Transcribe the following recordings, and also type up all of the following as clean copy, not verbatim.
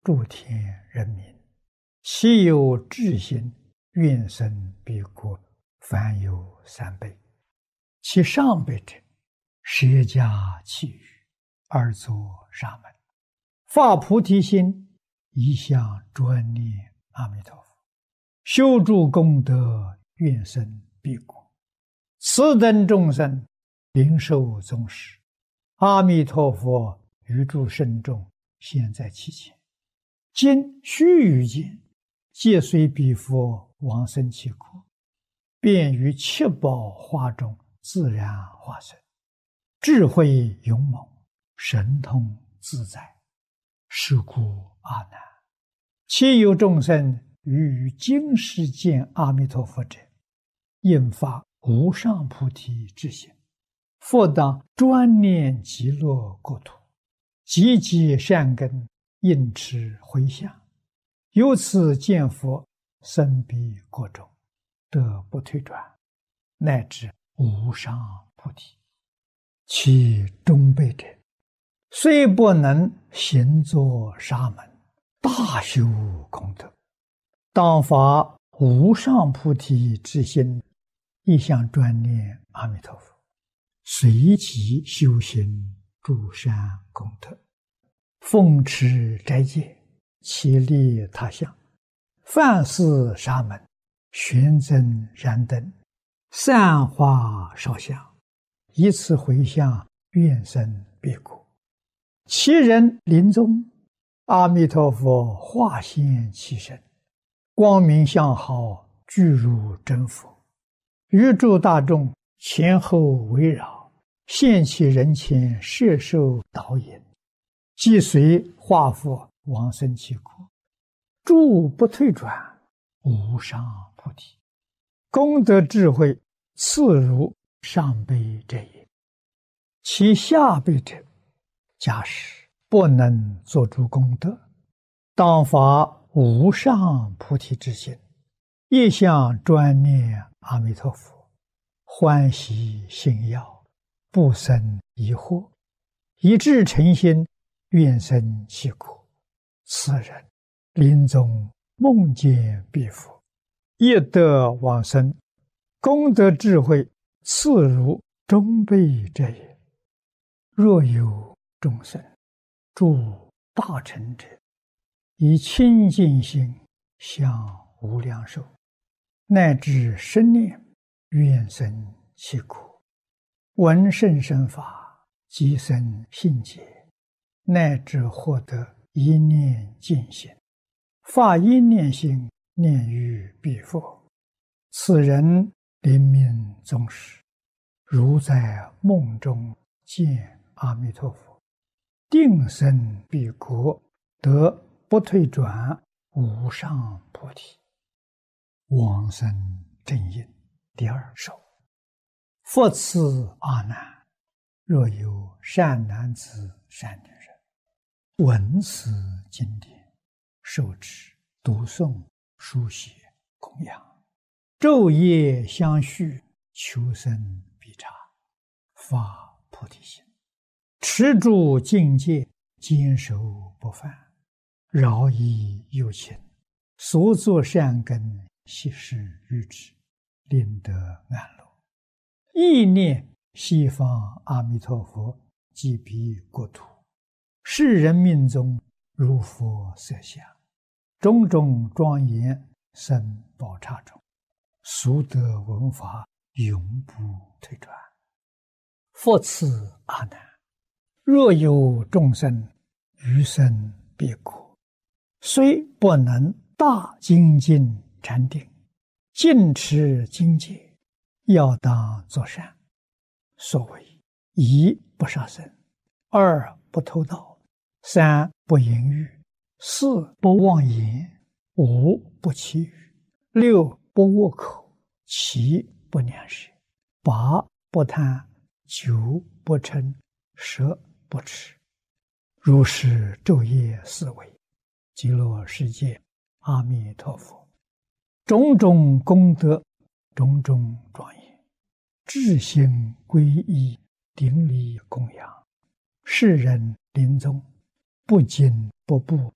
诸天人民，其有智心，愿生彼国，凡有三辈。其上辈者，舍家弃欲，而作沙门，发菩提心，一向专念阿弥陀佛，修诸功德，愿生彼国。此等众生，灵受宗师，阿弥陀佛于诸圣众现在其前，今须臾间，皆随彼佛往生其国，便于七宝花中自然化身，智慧勇猛，神通自在。是故阿难，其有众生于今世见阿弥陀佛者，应发无上菩提之心，复当专念极乐国土，积极善根，应持回向，由此见佛，生彼国中，得不退转，乃至无上菩提。其中辈者，虽不能行作沙门，大修功德，当发无上菩提之心，一向专念阿弥陀佛，随即修行诸善功德，奉持斋戒，其利他乡，饭施沙门，玄增燃灯，散花烧香，以此回向，愿生彼国。其人临终，阿弥陀佛化现其身，光明相好，具如真佛，于诸大众前后围绕，现其人前，摄受导引，即随化佛往生其国，诸不退转，无上菩提。功德智慧次如上辈者也。其下辈者，假使不能做诸功德，当发无上菩提之心，一向专念阿弥陀佛，欢喜信要，不生疑惑，以至诚心，愿生其国。此人临终梦见彼佛，亦得往生，功德智慧次如中辈者也。若有众生，诸大乘者，以清净心向无量寿，乃至生念，愿生其国，闻甚深法，即生信解，乃至获得一念净心，发一念心，念于彼佛。此人临命终时，如在梦中见阿弥陀佛，定生彼国，得不退转，无上菩提。往生正因第二首。复次阿难，若有善男子善女人，闻此经典，受持读诵书写供养，昼夜相续，求生必察，发菩提心，持住境界，坚守不犯，饶益有情，所作善根，悉施于之，令得安乐。意念西方阿弥陀佛即彼国土，世人命中如佛色相，种种庄严生宝刹中，俗得闻法，永不退转。复次阿难，若有众生于生彼国，虽不能大精进禅定，尽持经戒，要当作善。所谓一不杀生，二不偷盗，三不淫欲，四不妄言，五不绮语，六不恶口，七不两舌，八不贪，九不嗔，十不痴。如是昼夜思维，极乐世界阿弥陀佛，种种功德，种种庄严，至心皈依，顶礼供养，世人临终不惊不怖，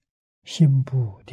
心不定。